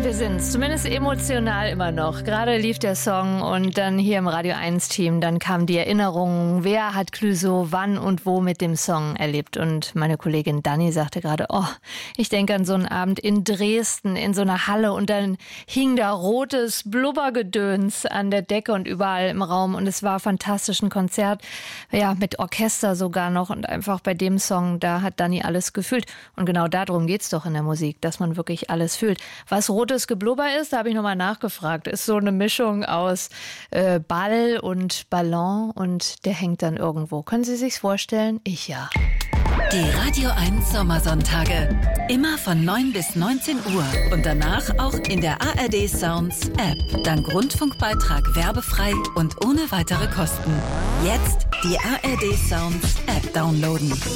wir sind's, zumindest emotional immer noch. Gerade lief der Song und dann hier im Radio 1 Team, dann kamen die Erinnerungen, wer hat Clouseau wann und wo mit dem Song erlebt. Und meine Kollegin Dani sagte gerade, oh, ich denke an so einen Abend in Dresden, in so einer Halle und dann hing da rotes Blubbergedöns an der Decke und überall im Raum und es war fantastisch, ein Konzert, ja, mit Orchester sogar noch und einfach bei dem Song, da hat Dani alles gefühlt. Und genau darum geht's doch in der Musik, dass man wirklich alles fühlt. Was rotes Geblubber ist, da habe ich nochmal nachgefragt. Ist so eine Mischung aus Ball und Ballon und der hängt dann irgendwo. Können Sie sich's vorstellen? Ich ja. Die Radio 1 Sommersonntage. Immer von 9 bis 19 Uhr und danach auch in der ARD Sounds App. Dank Rundfunkbeitrag werbefrei und ohne weitere Kosten. Jetzt die ARD Sounds App downloaden.